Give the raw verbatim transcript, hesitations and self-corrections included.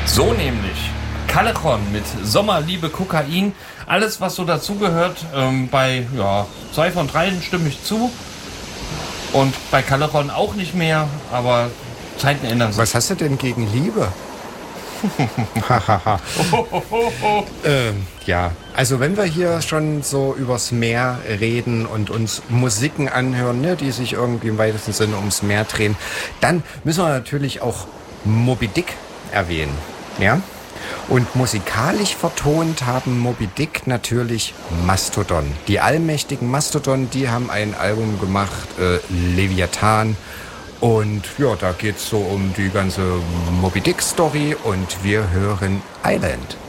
So nämlich. Callejon mit Sommerliebe Kokain. Alles, was so dazugehört. Ähm, bei ja, zwei von dreien stimme ich zu. Und bei Callejon auch nicht mehr. Aber Zeiten ändern sich. Was hast du denn gegen Liebe? ähm, ja, also wenn wir hier schon so übers Meer reden und uns Musiken anhören, ne, die sich irgendwie im weitesten Sinne ums Meer drehen, dann müssen wir natürlich auch Moby Dick erwähnen. Ja? Und musikalisch vertont haben Moby Dick natürlich Mastodon. Die allmächtigen Mastodon, die haben ein Album gemacht, äh, Leviathan. Und ja, da geht's so um die ganze Moby Dick Story und wir hören Island.